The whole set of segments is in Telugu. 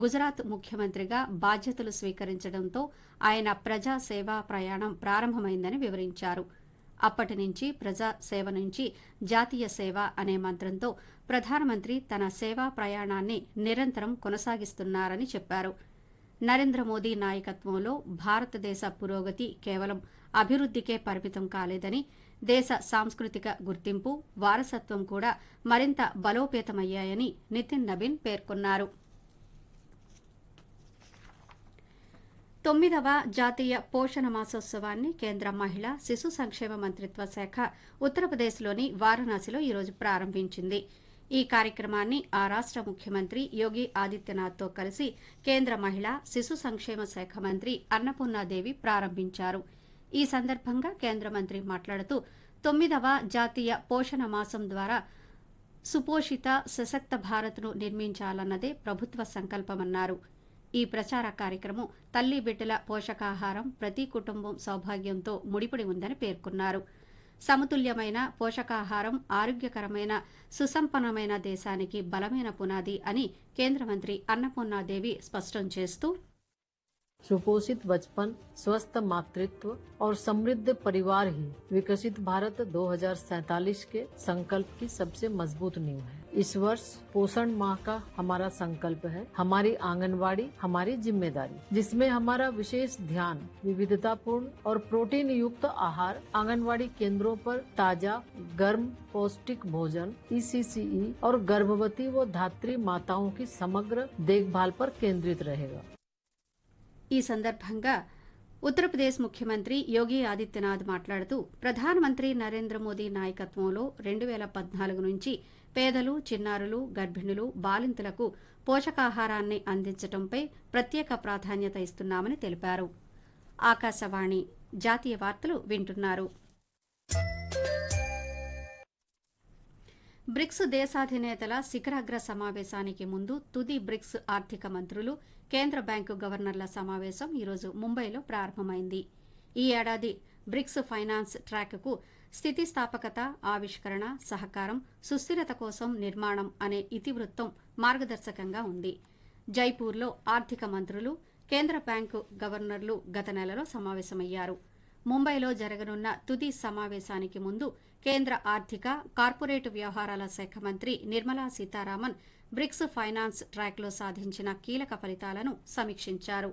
గుజరాత్ ముఖ్యమంత్రిగా బాధ్యతలు స్వీకరించడంతో ఆయన ప్రజా సేవా ప్రయాణం ప్రారంభమైందని వివరించారు. అప్పటి నుంచి ప్రజా సేవ నుంచి జాతీయ సేవ అనే మంత్రంతో ప్రధానమంత్రి తన సేవా ప్రయాణాన్ని నిరంతరం కొనసాగిస్తున్నారని చెప్పారు. నరేంద్ర మోదీ నాయకత్వంలో భారతదేశ పురోగతి కేవలం అభివృద్దికే పరిమితం కాలేదని, దేశ సాంస్కృతిక గుర్తింపు, వారసత్వం కూడా మరింత బలోపేతమయ్యాయని నితిన్ నబీన్ పేర్కొన్నారు. 9వ జాతీయ పోషణ మాసోత్సవాన్ని కేంద్ర మహిళా శిశు సంక్షేమ మంత్రిత్వ శాఖ ఉత్తరప్రదేశ్లోని వారణాసిలో ఈరోజు ప్రారంభించింది. ఈ కార్యక్రమాన్ని ఆ రాష్ట ముఖ్యమంత్రి యోగి ఆదిత్యనాథ్తో కలిసి కేంద్ర మహిళా శిశు సంక్షేమ శాఖ మంత్రి అన్నపూర్ణాదేవి ప్రారంభించారు. ఈ సందర్భంగా కేంద్ర మంత్రి మాట్లాడుతూ 9వ జాతీయ పోషణ మాసం ద్వారా సుపోషిత సశక్త భారత్ను నిర్మించాలన్నదే ప్రభుత్వ సంకల్పమన్నారు. ఈ ప్రచార కార్యక్రమం తల్లి బిడ్డల పోషకాహారం ప్రతి కుటుంబం సౌభాగ్యంతో ముడిపడి ఉందని పేర్కొన్నారు. సమతుల్యమైన పోషకాహారం ఆరోగ్యకరమైన సుసంపన్నమైన దేశానికి బలమైన పునాది అని కేంద్ర మంత్రి అన్నపూర్ణాదేవి స్పష్టం చేస్తూ, सुपोषित बचपन, स्वस्थ मातृत्व और समृद्ध परिवार ही विकसित भारत 2047 के संकल्प की सबसे मजबूत नींव है। इस वर्ष पोषण माह का हमारा संकल्प है हमारी आंगनवाड़ी हमारी जिम्मेदारी, जिसमें हमारा विशेष ध्यान विविधतापूर्ण और प्रोटीन युक्त आहार, आंगनवाड़ी केंद्रों पर ताजा गर्म पौष्टिक भोजन, ECCE और गर्भवती व धात्री माताओं की समग्र देखभाल पर केंद्रित रहेगा। ఈ సందర్భంగా ఉత్తరప్రదేశ్ ముఖ్యమంత్రి యోగి ఆదిత్యనాథ్ మాట్లాడుతూ, ప్రధానమంత్రి నరేంద్ర మోదీ నాయకత్వంలో 2014 నుంచి పేదలు, చిన్నారులు, గర్భిణులు, బాలింతలకు పోషకాహారాన్ని అందించడంపై ప్రత్యేక ప్రాధాన్యత ఇస్తున్నామని తెలిపారు. ఆకాశవాణి జాతీయ వార్తలు వింటున్నారు. బ్రిక్స్ దేశాధినేతల శిఖరాగ్ర సమావేశానికి ముందు తుది బ్రిక్స్ ఆర్థిక మంత్రులు, కేంద్ర బ్యాంకు గవర్నర్ల సమావేశం ఈరోజు ముంబైలో ప్రారంభమైంది. ఈ ఏడాది బ్రిక్స్ ఫైనాన్స్ ట్రాక్కు స్థితిస్థాపకత, ఆవిష్కరణ, సహకారం, సుస్థిరత కోసం నిర్మాణం అనే ఇతివృత్తం మార్గదర్శకంగా ఉంది. జైపూర్లో ఆర్థిక మంత్రులు, కేంద్ర బ్యాంకు గవర్నర్లు గత నెలలో సమావేశమయ్యారు. ముంబైలో జరగనున్న తుది సమావేశానికి ముందు కేంద్ర ఆర్థిక, కార్పొరేట్ వ్యవహారాల శాఖ మంత్రి నిర్మలా సీతారామన్ బ్రిక్స్ ఫైనాన్స్ ట్రాక్లో సాధించిన కీలక ఫలితాలను సమీక్షించారు.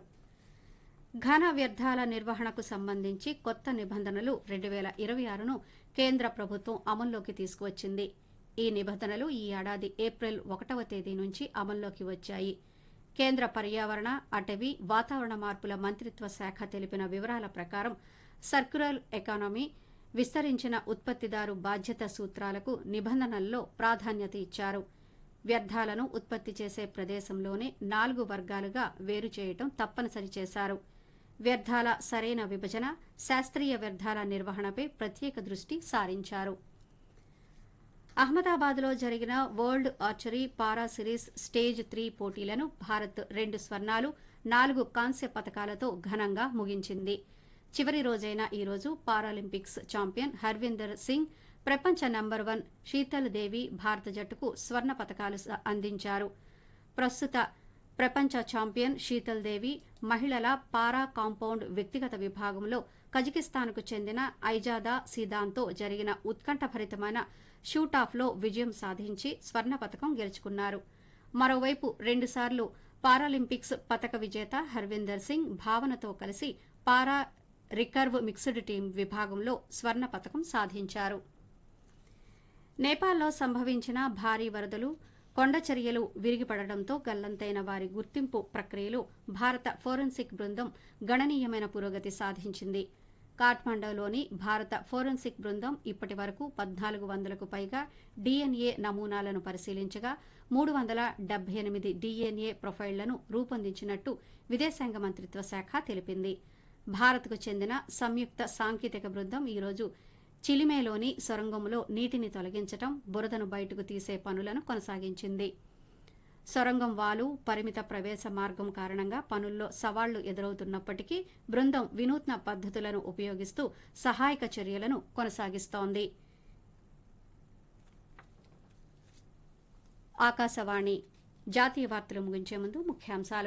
ఘన వ్యర్థాల నిర్వహణకు సంబంధించి కొత్త నిబంధనలు 2026ను కేంద్ర ప్రభుత్వం అమల్లోకి తీసుకువచ్చింది. ఈ నిబంధనలు ఈ ఏడాది ఏప్రిల్ 1వ తేదీ నుంచి అమల్లోకి వచ్చాయి. కేంద్ర పర్యావరణ, అటవీ, వాతావరణ మార్పుల మంత్రిత్వ శాఖ తెలిపిన వివరాల ప్రకారం సర్క్యులర్ ఎకానమీ, విస్తరించిన ఉత్పత్తిదారు బాధ్యత సూత్రాలకు నిబంధనల్లో ప్రాధాన్యత ఇచ్చారు. వ్యర్థాలను ఉత్పత్తి చేసే ప్రదేశంలోనే 4 వర్గాలుగా వేరు చేయటం తప్పనిసరి చేశారు. వ్యర్థాల సరైన విభజన, శాస్త్రీయ వ్యర్థాల నిర్వహణపై ప్రత్యేక దృష్టి సారించారు. అహ్మదాబాద్లో జరిగిన వరల్డ్ ఆర్చరీ పారా సిరీస్ స్టేజ్ 3 పోటీలను భారత్ 2 స్వర్ణాలు, 4 కాంస్య పతకాలతో ఘనంగా ముగించింది. చివరి రోజైన ఈ రోజు పారాలింపిక్స్ ఛాంపియన్ హర్విందర్ సింగ్, ప్రపంచ నంబర్ 1 శీతల్ దేవి భారత జట్టుకు స్వర్ణ పతకాలు అందించారు. ప్రస్తుత ప్రపంచ ఛాంపియన్ శీతల్ దేవి మహిళల పారా కాంపౌండ్ వ్యక్తిగత విభాగంలో కజకిస్తాన్కు చెందిన ఐజాదా సీదాన్తో జరిగిన ఉత్కంఠభరితమైన షూటాఫ్లో విజయం సాధించి స్వర్ణ పతకం గెలుచుకున్నారు. మరోవైపు 2 సార్లు పారాలింపిక్స్ పతక విజేత హర్విందర్ సింగ్ భావనతో కలిసి పారా రికర్వ్ మిక్స్డ్ టీం విభాగంలో స్వర్ణ పతకం సాధించారు. నేపాల్లో సంభవించిన భారీ వరదలు, కొండచర్యలు విరిగిపడడంతో గల్లంతైన వారి గుర్తింపు ప్రక్రియలో భారత ఫోరెన్సిక్ బృందం గణనీయమైన పురోగతి సాధించింది. కాఠ్మండూలోని భారత ఫోరెన్సిక్ బృందం ఇప్పటి వరకు 1400కు పైగా DNA నమూనాలను పరిశీలించగా 378 DNA ప్రొఫైళ్లను రూపొందించినట్టు విదేశాంగ మంత్రిత్వ శాఖ తెలిపింది. భారత్కు చెందిన సంయుక్త సాంకేతిక బృందం ఈరోజు చిలిమేలోని సొరంగంలో నీటిని తొలగించడం, బురదను బయటకు తీసే పనులను కొనసాగించింది. సొరంగం వాలు, పరిమిత ప్రవేశ మార్గం కారణంగా పనుల్లో సవాళ్లు ఎదురవుతున్నప్పటికీ బృందం వినూత్న పద్ధతులను ఉపయోగిస్తూ సహాయక చర్యలను కొనసాగిస్తోంది. ఆకాశవాణి జాతీయ వార్తలు ముగించే ముందు ముఖ్యాంశాలు